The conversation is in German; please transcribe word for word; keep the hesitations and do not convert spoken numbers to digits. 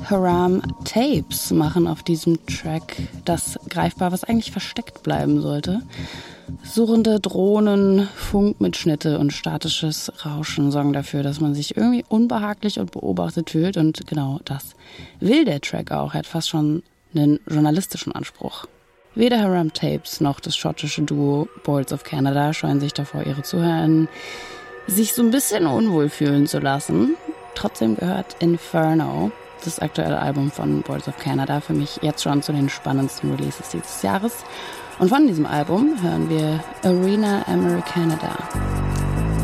Haram Tapes machen auf diesem Track das greifbar, was eigentlich versteckt bleiben sollte. Surrende Drohnen, Funkmitschnitte und statisches Rauschen sorgen dafür, dass man sich irgendwie unbehaglich und beobachtet fühlt. Und genau das will der Track auch. Er hat fast schon einen journalistischen Anspruch. Weder Haram Tapes noch das schottische Duo Boards of Canada scheuen sich davor, ihre ZuhörerInnen sich so ein bisschen unwohl fühlen zu lassen. Trotzdem gehört Inferno, das aktuelle Album von Boards of Canada, für mich jetzt schon zu den spannendsten Releases dieses Jahres. Und von diesem Album hören wir Arena Americanada.